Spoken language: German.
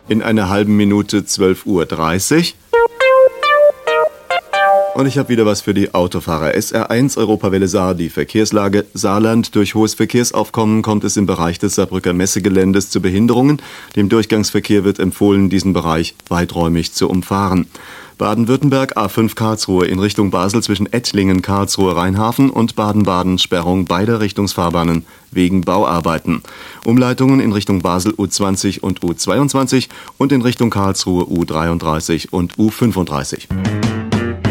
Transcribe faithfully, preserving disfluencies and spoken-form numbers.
In einer halben Minute zwölf Uhr dreißig. Und ich habe wieder was für die Autofahrer. S R eins Europawelle Saar, die Verkehrslage. Saarland. Durch hohes Verkehrsaufkommen kommt es im Bereich des Saarbrücker Messegeländes zu Behinderungen. Dem Durchgangsverkehr wird empfohlen, diesen Bereich weiträumig zu umfahren. Baden-Württemberg A fünf Karlsruhe in Richtung Basel zwischen Ettlingen, Karlsruhe, Rheinhafen und Baden-Baden Sperrung beider Richtungsfahrbahnen wegen Bauarbeiten. Umleitungen in Richtung Basel U zwanzig und U zweiundzwanzig und in Richtung Karlsruhe U dreiunddreißig und U fünfunddreißig.